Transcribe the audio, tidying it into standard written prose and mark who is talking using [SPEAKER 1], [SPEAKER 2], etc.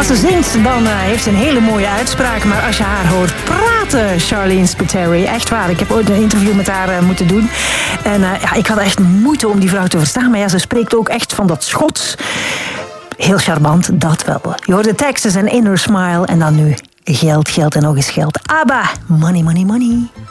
[SPEAKER 1] Als ze zingt, dan heeft ze een hele mooie uitspraak. Maar als je haar hoort praten, Charlene Spiteri, echt waar. Ik heb ooit een interview met haar moeten doen. En ik had echt moeite om die vrouw te verstaan. Maar ja, ze spreekt ook echt van dat Schots. Heel charmant, dat wel. Je hoort de Texas en Inner Smile. En dan nu geld, geld en nog eens geld. ABBA, money, money, money.